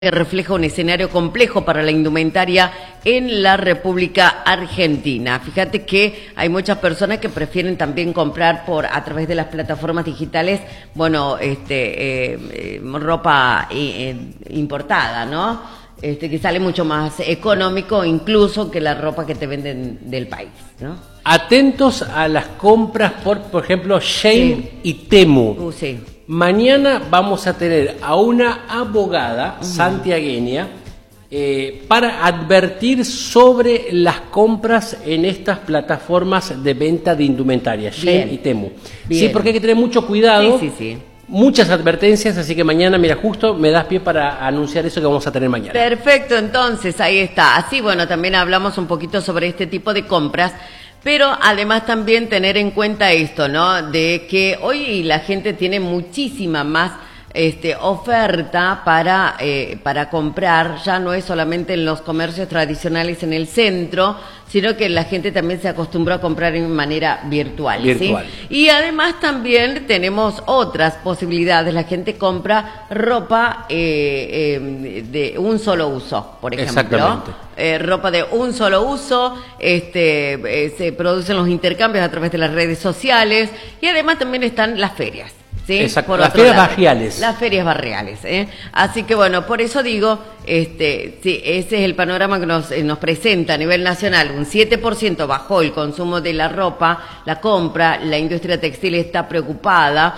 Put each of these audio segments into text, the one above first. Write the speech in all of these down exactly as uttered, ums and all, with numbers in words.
que refleja un escenario complejo para la indumentaria en la República Argentina. Fíjate que hay muchas personas que prefieren también comprar por a través de las plataformas digitales, bueno, este, eh, eh, ropa eh, importada, ¿no? Este, que sale mucho más económico incluso que la ropa que te venden del país, ¿no? Atentos a las compras por, por ejemplo, Shein sí. y Temu. Uh, sí. Mañana vamos a tener a una abogada uh-huh. santiagueña eh, para advertir sobre las compras en estas plataformas de venta de indumentaria, Shein y Temu. Bien. Sí, porque hay que tener mucho cuidado. Sí, sí, sí. Muchas advertencias, así que mañana, mira, justo me das pie para anunciar eso que vamos a tener mañana. Perfecto, entonces ahí está. Así, bueno, también hablamos un poquito sobre este tipo de compras, pero además también tener en cuenta esto, ¿no? De que hoy la gente tiene muchísima más este, oferta para, eh, para comprar, ya no es solamente en los comercios tradicionales en el centro, sino que la gente también se acostumbró a comprar en manera virtual. Virtual. ¿Sí? Y además también tenemos otras posibilidades. La gente compra ropa eh, eh, de un solo uso, por ejemplo. Exactamente. Eh, ropa de un solo uso, este, eh, se producen los intercambios a través de las redes sociales y además también están las ferias. ¿Sí? Exacto, las ferias lado. barriales. Las ferias barriales, ¿eh? Así que bueno, por eso digo, este, sí, ese es el panorama que nos, eh, nos presenta a nivel nacional. Un siete por ciento bajó el consumo de la ropa, la compra, la industria textil está preocupada,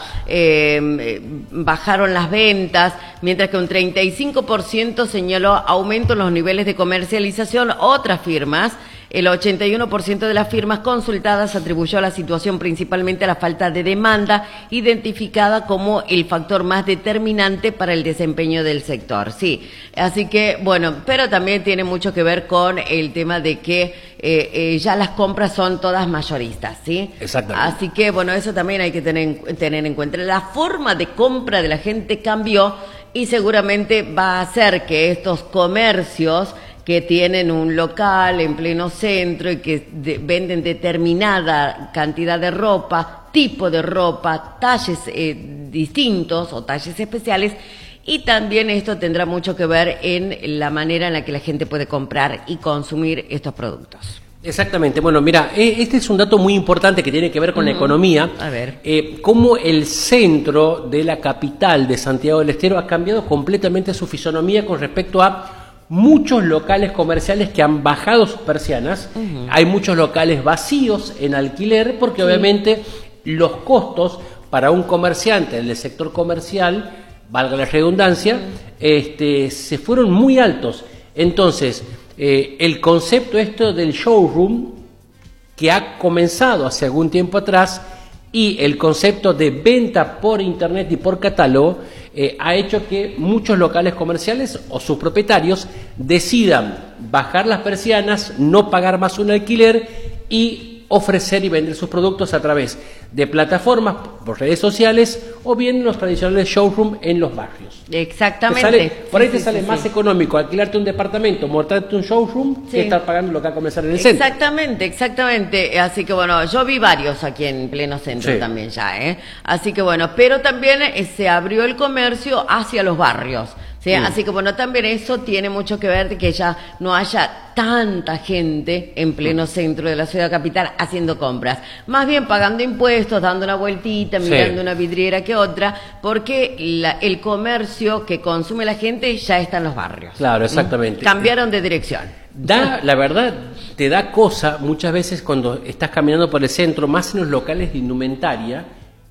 eh, bajaron las ventas, mientras que un treinta y cinco por ciento señaló aumento en los niveles de comercialización. Otras firmas, el ochenta y uno por ciento de las firmas consultadas atribuyó la situación principalmente a la falta de demanda, identificada como el factor más determinante para el desempeño del sector. Sí, así que, bueno, pero también tiene mucho que ver con el tema de que eh, eh, ya las compras son todas mayoristas, ¿sí? Exactamente. Así que, bueno, eso también hay que tener, tener en cuenta. La forma de compra de la gente cambió y seguramente va a hacer que estos comercios que tienen un local en pleno centro y que de, venden determinada cantidad de ropa, tipo de ropa, talles eh, distintos o talles especiales, y también esto tendrá mucho que ver en la manera en la que la gente puede comprar y consumir estos productos. Exactamente. Bueno, mira, este es un dato muy importante que tiene que ver con uh-huh. la economía. A ver. Eh, cómo el centro de la capital de Santiago del Estero ha cambiado completamente su fisonomía con respecto a muchos locales comerciales que han bajado sus persianas. Uh-huh. Hay muchos locales vacíos en alquiler porque sí. obviamente los costos para un comerciante del sector comercial, valga la redundancia, uh-huh. este, se fueron muy altos. Entonces, eh, el concepto esto del showroom, que ha comenzado hace algún tiempo atrás, y el concepto de venta por internet y por catálogo, eh, ha hecho que muchos locales comerciales o sus propietarios decidan bajar las persianas, no pagar más un alquiler y ofrecer y vender sus productos a través de plataformas, por redes sociales o bien los tradicionales showroom en los barrios. Exactamente. Sale, por ahí sí, te sí, sale sí, más sí. económico alquilarte un departamento, montarte un showroom, sí. que estar pagando lo que va a comenzar en el centro. Exactamente, exactamente. Así que bueno, yo vi varios aquí en pleno centro sí. también ya, ¿eh? Así que bueno, pero también eh, se abrió el comercio hacia los barrios. ¿Sí? Sí. Así que bueno, también eso tiene mucho que ver de que ya no haya tanta gente en pleno centro de la ciudad capital haciendo compras, más bien pagando impuestos, dando una vueltita, mirando sí. una vidriera que otra, porque la, el comercio que consume la gente ya está en los barrios. Claro, exactamente. ¿Mm? Cambiaron de dirección. Da, la verdad, te da cosa muchas veces cuando estás caminando por el centro, más en los locales de indumentaria.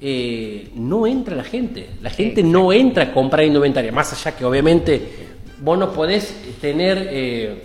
Eh, no entra la gente, la gente Exacto. no entra a comprar indumentaria, más allá que obviamente vos no podés tener, eh,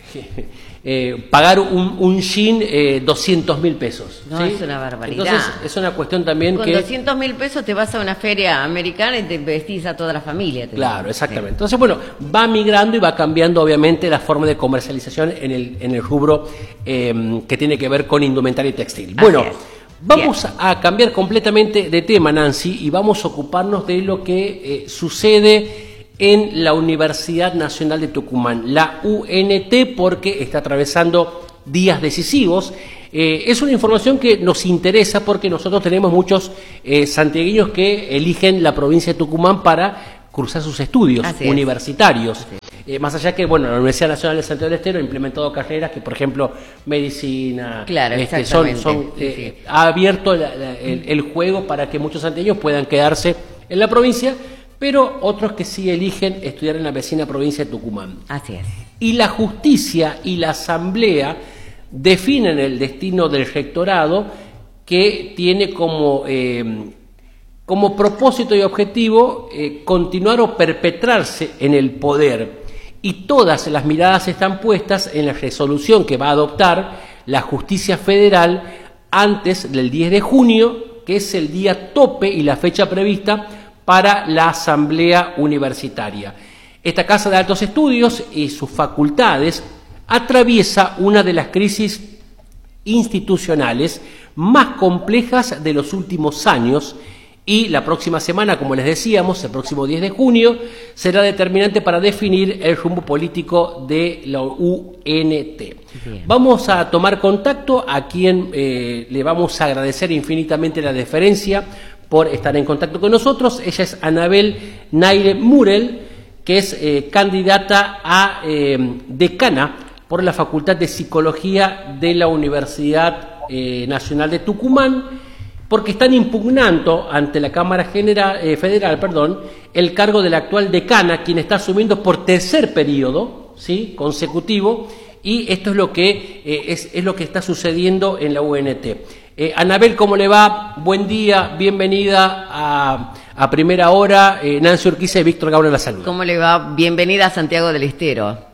eh, pagar un, un jean eh, doscientos mil pesos. No, ¿sí? Es una barbaridad. Entonces es una cuestión también Con que... Con doscientos mil pesos te vas a una feria americana y te vestís a toda la familia. Claro, digo. exactamente. Sí. Entonces, bueno, va migrando y va cambiando obviamente la forma de comercialización en el, en el rubro eh, que tiene que ver con indumentaria y textil. Bueno, vamos Bien. a cambiar completamente de tema, Nancy, y vamos a ocuparnos de lo que eh, sucede en la Universidad Nacional de Tucumán, la U N T, porque está atravesando días decisivos. Eh, es una información que nos interesa porque nosotros tenemos muchos eh, santiagueños que eligen la provincia de Tucumán para cursar sus estudios Así es. universitarios. Así es. Eh, más allá que, bueno, la Universidad Nacional de Santiago del Estero ha implementado carreras que, por ejemplo, medicina, Claro, este, son, son, sí, eh, sí. ha abierto la, la, el, el juego para que muchos santiagueños puedan quedarse en la provincia, pero otros que sí eligen estudiar en la vecina provincia de Tucumán. Así es. Y la justicia y la asamblea definen el destino del rectorado, que tiene como, eh, como propósito y objetivo eh, continuar o perpetrarse en el poder. Y todas las miradas están puestas en la resolución que va a adoptar la justicia federal antes del diez de junio, que es el día tope y la fecha prevista para la asamblea universitaria. Esta Casa de Altos Estudios y sus facultades atraviesa una de las crisis institucionales más complejas de los últimos años, y la próxima semana, como les decíamos, el próximo diez de junio, será determinante para definir el rumbo político de la U N T. Bien. Vamos a tomar contacto, a quien eh, le vamos a agradecer infinitamente la deferencia por estar en contacto con nosotros. Ella es Anabel Naile Murel, que es eh, candidata a eh, decana por la Facultad de Psicología de la Universidad eh, Nacional de Tucumán, porque están impugnando ante la Cámara General, eh, Federal perdón, el cargo de la actual decana, quien está asumiendo por tercer periodo, ¿sí?, consecutivo, y esto es lo que eh, es, es lo que está sucediendo en la U N T. Eh, Anabel, ¿cómo le va? Buen día, bienvenida a, a Primera Hora. Eh, Nancy Urquiza y Víctor Gauna la salud. ¿Cómo le va? Bienvenida a Santiago del Estero.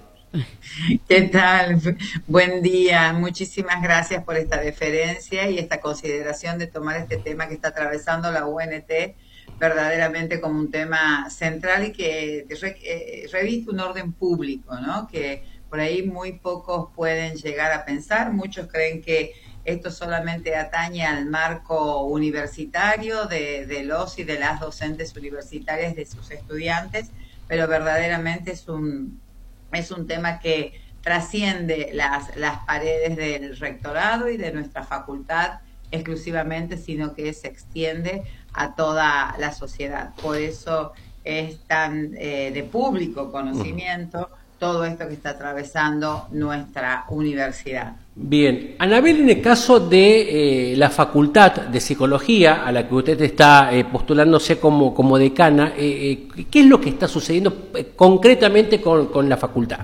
¿Qué tal? Buen día. Muchísimas gracias por esta deferencia y esta consideración de tomar este tema que está atravesando la U N T verdaderamente como un tema central y que re, eh, reviste un orden público, ¿no? Que por ahí muy pocos pueden llegar a pensar. Muchos creen que esto solamente atañe al marco universitario de, de los y de las docentes universitarias, de sus estudiantes, pero verdaderamente es un Es un tema que trasciende las, las paredes del rectorado y de nuestra facultad exclusivamente, sino que se extiende a toda la sociedad. Por eso es tan eh, de público conocimiento todo esto que está atravesando nuestra universidad. Bien, Anabel, en el caso de eh, la Facultad de Psicología, a la que usted está eh, postulándose como, como decana, eh, eh, ¿qué es lo que está sucediendo eh, concretamente con, con la facultad?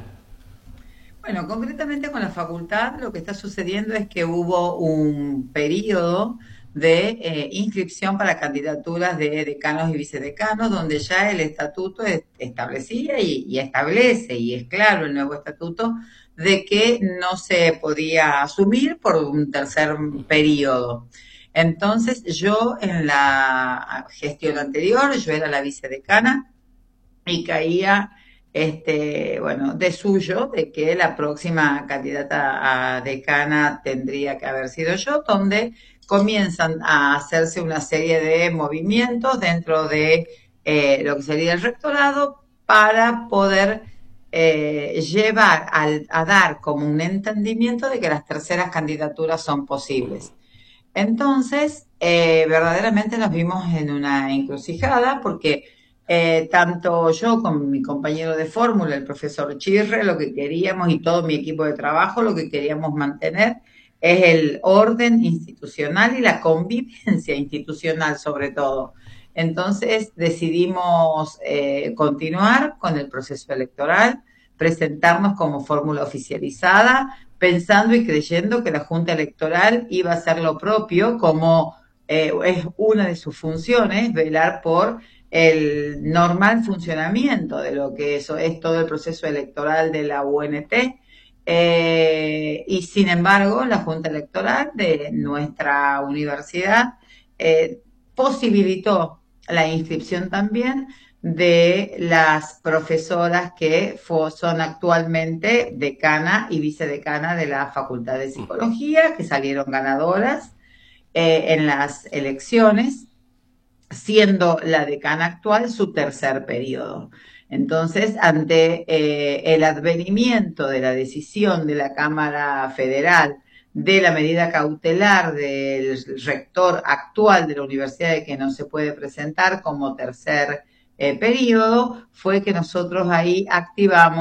Bueno, concretamente con la facultad lo que está sucediendo es que hubo un periodo de eh, inscripción para candidaturas de decanos y vicedecanos, donde ya el estatuto establecía y, y establece, y es claro el nuevo estatuto, de que no se podía asumir por un tercer periodo. Entonces yo en la gestión anterior, yo era la vicedecana y caía, este, bueno, de suyo de que la próxima candidata a decana tendría que haber sido yo, donde comienzan a hacerse una serie de movimientos dentro de eh, lo que sería el rectorado para poder eh, llevar al, a dar como un entendimiento de que las terceras candidaturas son posibles. Entonces, eh, verdaderamente nos vimos en una encrucijada porque eh, tanto yo como mi compañero de fórmula, el profesor Chirre, lo que queríamos y todo mi equipo de trabajo, lo que queríamos mantener es el orden institucional y la convivencia institucional sobre todo. Entonces decidimos eh, continuar con el proceso electoral, presentarnos como fórmula oficializada, pensando y creyendo que la Junta Electoral iba a hacer lo propio, como eh, es una de sus funciones, velar por el normal funcionamiento de lo que eso es todo el proceso electoral de la U N T. Eh, y sin embargo, la Junta Electoral de nuestra universidad eh, posibilitó la inscripción también de las profesoras que son actualmente decana y vicedecana de la Facultad de Psicología, que salieron ganadoras eh, en las elecciones, siendo la decana actual su tercer periodo. Entonces, ante eh, el advenimiento de la decisión de la Cámara Federal de la medida cautelar del rector actual de la universidad de que no se puede presentar como tercer eh, periodo, fue que nosotros ahí activamos